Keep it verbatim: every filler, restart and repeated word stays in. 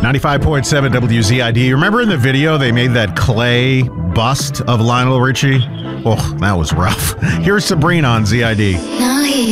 ninety-five point seven W Z I D. Remember in the video they made that clay bust of Lionel Richie? Oh, that was rough. Here's Sabrina on Z I D. Now he